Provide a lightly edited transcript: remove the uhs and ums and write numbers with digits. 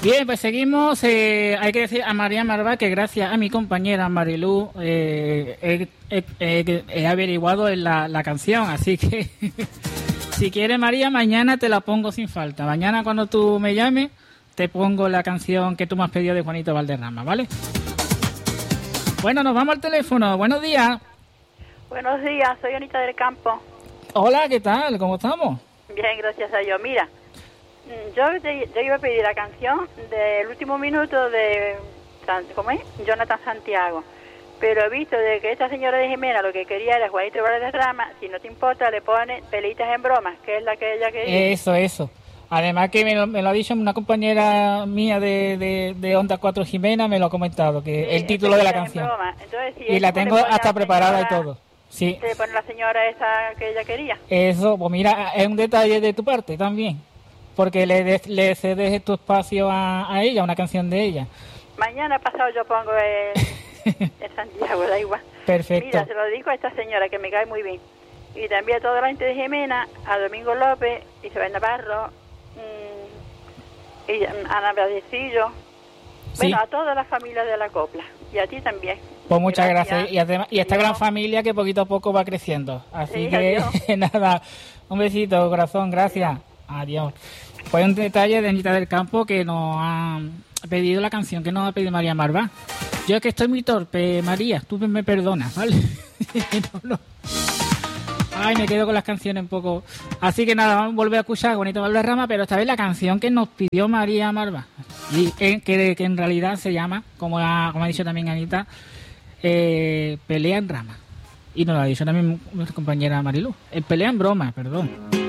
Bien, pues seguimos. Hay que decir a María Marvá que gracias a mi compañera Marilú he averiguado en la canción, así que si quieres, María, mañana te la pongo sin falta. Mañana cuando tú me llames te pongo la canción que tú me has pedido de Juanito Valderrama, ¿vale? Bueno, nos vamos al teléfono. Buenos días. Buenos días, soy Anita del Campo. Hola, ¿qué tal? ¿Cómo estamos? Bien, gracias a Dios. Mira, yo iba a pedir la canción del último minuto de ¿cómo es? Jonathan Santiago. Pero he visto de que esta señora de Jimena lo que quería era Juanito Valderrama. Si no te importa, le pone Pelitas en Bromas, que es la que ella quería. Eso. Además que me lo ha dicho una compañera mía de Onda 4 Jimena, me lo ha comentado, que sí, el título de la canción. Entonces, y la tengo hasta preparada y todo. Sí. ¿Le pone la señora esa que ella quería? Eso, pues mira, es un detalle de tu parte también, porque le cedes tu espacio a ella, una canción de ella. Mañana pasado yo pongo el Santiago, da igual. Perfecto. Mira, se lo digo a esta señora que me cae muy bien. Y también a toda la gente de Jimena, a Domingo López, Isabel Navarro, y Ana Badecillo. Sí. Bueno, a toda la familia de la copla. Y a ti también. Pues muchas gracias. Y además, y esta gran familia que poquito a poco va creciendo. Así sí, que nada, un besito, corazón, gracias. Adiós. Pues un detalle de Anita del Campo que nos ha pedido la canción que nos ha pedido María Marvá. Yo es que estoy muy torpe, María, tú me perdonas, ¿vale? No. Ay, me quedo con las canciones un poco. Así que nada, vamos a volver a escuchar a Juanito Valderrama, pero esta vez la canción que nos pidió María Marvá. Y que en realidad se llama, como ha dicho también Anita, Pelea en Rama. Y nos lo ha dicho también nuestra compañera Marilú. Pelea en Broma, perdón.